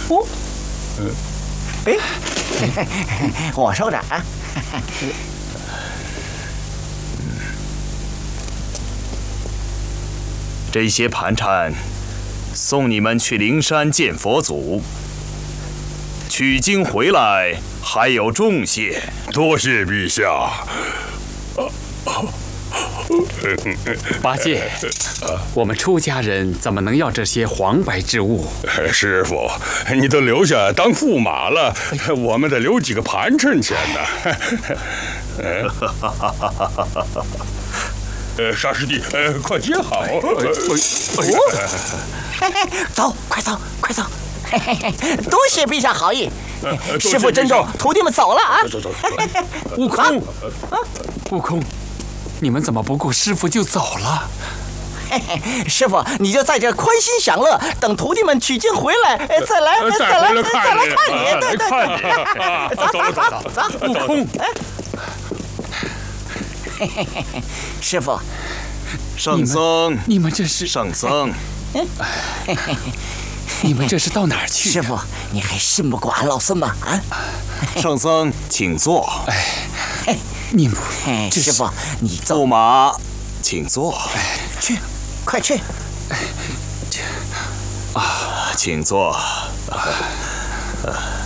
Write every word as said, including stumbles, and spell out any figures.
哦，嗯，哎，我收着啊。 这些盘缠送你们去灵山见佛祖，取经回来还有重谢。 多谢陛下。 八戒，我们出家人怎么能要这些黄白之物？ 师傅，你都留下当驸马了，我们得留几个盘缠钱呢。呃，沙师弟，呃，快接好。 走，快走，快走！多谢陛下好意，师傅珍重，徒弟们走了啊！ 走走。 悟空，悟空，你们怎么不顾师傅就走了？ 师傅，你就在这宽心享乐，等徒弟们取经回来，再来， 再来， 再来看你，对对对， 走走走走，悟空， 师傅， 圣僧， 你们这是圣僧， 你们这是到哪儿去？ 师傅，你还信不过俺老孙吗？啊， 圣僧，请坐。 哎，你们， 师傅，你走。 驸马，请坐。 去，快去。 啊，请坐。